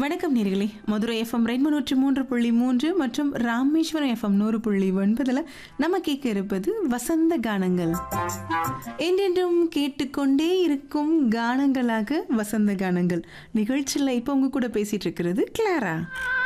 வணக்கம் நேர்களே. Madurai FM rainbow 103.3 மற்றும் ராமேஸ்வரம் எஃப்எம் 100.9 நம்ம கேட்க இருப்பது வசந்த கானங்கள். என்றென்றும் கேட்டுக்கொண்டே இருக்கும் கானங்களாக வசந்த கானங்கள் நிகழ்ச்சியில் இப்போ உங்க கூட பேசிட்டு இருக்கிறது கிளாரா.